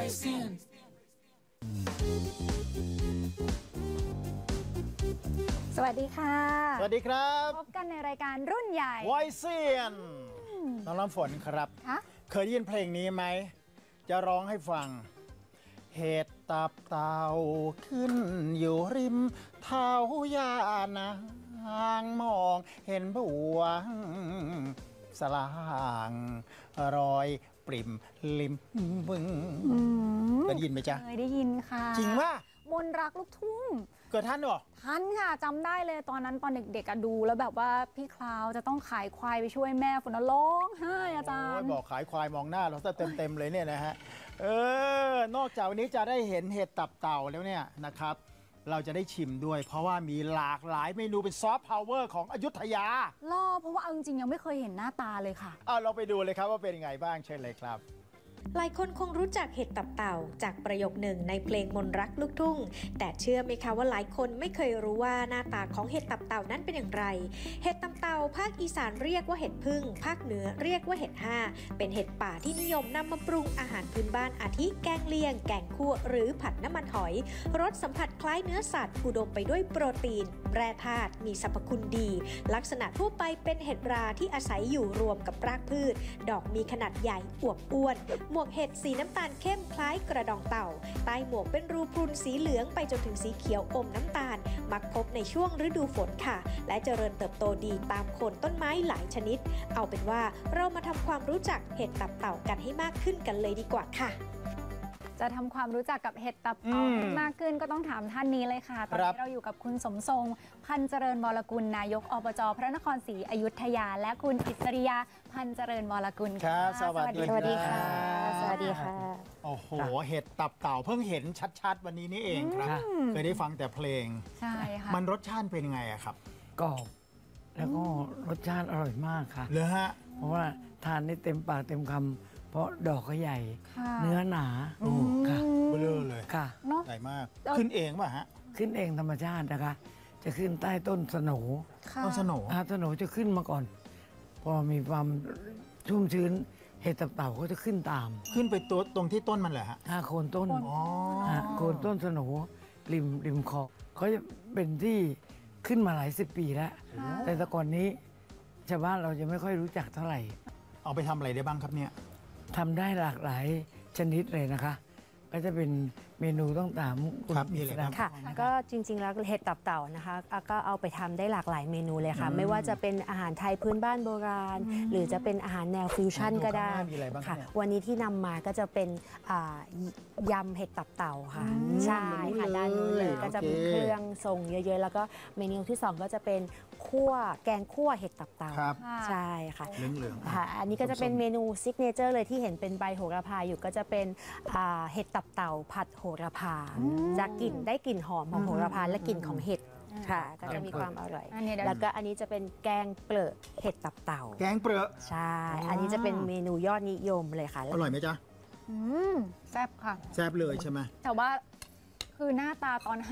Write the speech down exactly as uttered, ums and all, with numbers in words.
วัยเซียนสวัสดีค่ะสวัสดีครับพบกันในรายการรุ่นใหญ่วัยเซียนน้องน้ำฝนครับเคยได้ยินเพลงนี้ไหมจะร้องให้ฟังเห็ดตับเต่าขึ้นอยู่ริมเท้ายานางมองเห็นบวงสลางรอยปริ่มลิมบึงเคยได้ยินไหมจ๊ะเคยได้ยินค่ะจริงป่ะมนรักลูกทุ่งเกิดท่านเหรอทันค่ะจำได้เลยตอนนั้นตอนเด็กๆดูแล้วแบบว่าพี่คลาวจะต้องขายควายไปช่วยแม่ฝนร้องไห้อาจารย์บอกขายควายมองหน้าเราซะเต็มๆเลยเนี่ยนะฮะเออนอกจากวันนี้จะได้เห็นเห็ดตับเต่าแล้วเนี่ยนะครับเราจะได้ชิมด้วยเพราะว่ามีหลากหลายเมนูเป็นซอฟต์พาวเวอร์ของอยุธยารอเพราะว่าเอาจริงๆยังไม่เคยเห็นหน้าตาเลยค่ะเอาเราไปดูเลยครับว่าเป็นยังไงบ้างเชิญเลยครับหลายคนคงรู้จักเห็ดตับเต่าจากประโยคหนึ่งในเพลงมนรักลูกทุ่งแต่เชื่อไหมคะว่าหลายคนไม่เคยรู้ว่าหน้าตาของเห็ดตับเต่านั้นเป็นอย่างไรเห็ดตับเต่าภาคอีสานเรียกว่าเห็ดพึ่งภาคเหนือเรียกว่าเห็ดห้าเป็นเห็ดป่าที่นิยมนำมาปรุงอาหารพื้นบ้านอาทิแกงเลียงแกงคั่วหรือผัดน้ำมันหอยรสสัมผัสคล้ายเนื้อสัตว์อุดมไปด้วยโปรตีนแร่ธาตุมีสรรพคุณดีลักษณะทั่วไปเป็นเห็ดราที่อาศัยอยู่รวมกับรากพืชดอกมีขนาดใหญ่อวบอ้วนหมวกเห็ดสีน้ำตาลเข้มคล้ายกระดองเต่าใต้หมวกเป็นรูพรุนสีเหลืองไปจนถึงสีเขียวอมน้ำตาลมักพบในช่วงฤดูฝนค่ะและเจริญเติบโตดีตามโคนต้นไม้หลายชนิดเอาเป็นว่าเรามาทำความรู้จักเห็ดตับเต่ากันให้มากขึ้นกันเลยดีกว่าค่ะจะทำความรู้จักกับเห็ดตับเต่ามากขึ้นก็ต้องถามท่านนี้เลยค่ะตอนนี้เราอยู่กับคุณสมทรงพันเจริญวรกุลนายกอบจพระนครศรีอยุธยาและคุณอิสริยาพันเจริญวรกุลค่ะสวัสดีสวัสดีค่ะสวัสดีค่ะโอ้โหเห็ดตับเต่าเพิ่งเห็นชัดๆวันนี้นี่เองครับเคยได้ฟังแต่เพลงใช่ค่ะมันรสชาติเป็นยังไงอะครับกรอบแล้วก็รสชาติอร่อยมากค่ะเลยฮะเพราะว่าทานได้เต็มปากเต็มคำเพราะดอกก็ใหญ่เนื้อหนาโอ้ค่ะเบลอเลยค่ะใหญ่มากขึ้นเองป่ะฮะขึ้นเองธรรมชาตินะคะจะขึ้นใต้ต้นสโหนต้นสโหนสโหนจะขึ้นมาก่อน พอมีความชุ่มชื้นเห็ดตับเต่าก็จะขึ้นตามขึ้นไปตัวตรงที่ต้นมันเหรอฮะโคนต้นโคนต้นสโหนริมริมคอเขาจะเป็นที่ขึ้นมาหลายสิบปีแล้วแต่แต่ก่อนนี้ชาวบ้านเราจะไม่ค่อยรู้จักเท่าไหร่เอาไปทำอะไรได้บ้างครับเนี่ยทำได้หลากหลายชนิดเลยนะคะก็จะเป็นเมนูต้องตามคุณมีอะไรบ้างค่ะก็จริงๆแล้วเห็ดตับเต่านะคะก็เอาไปทำได้หลากหลายเมนูเลยค่ะไม่ว่าจะเป็นอาหารไทยพื้นบ้านโบราณหรือจะเป็นอาหารแนวฟิวชั่นก็ได้ค่ะวันนี้ที่นำมาก็จะเป็นยำเห็ดตับเต่าค่ะใช่ค่ะด้านนู้นเลยก็จะมีเครื่องทรงเยอะๆแล้วก็เมนูที่สองก็จะเป็นคั่วแกงคั่วเห็ดตับเต่าใช่ค่ะเหลืองๆค่ะอันนี้ก็จะเป็นเมนูซิกเนเจอร์เลยที่เห็นเป็นใบโหระพาอยู่ก็จะเป็นเห็ดตับเต่าผัดโหระพาจะกลิ่นได้กลิ่นหอมของโหระพาและกลิ่นของเห็ดค่ะก็จะมีความอร่อยแล้วก็อันนี้จะเป็นแกงเปลือกเห็ดตับเต่าแกงเปลือกใช่อันนี้จะเป็นเมนูยอดนิยมเลยค่ะอร่อยไหมจ๊ะแซ่บค่ะแซ่บเลยใช่ไหมแต่ว่าคือหน้าตาตอน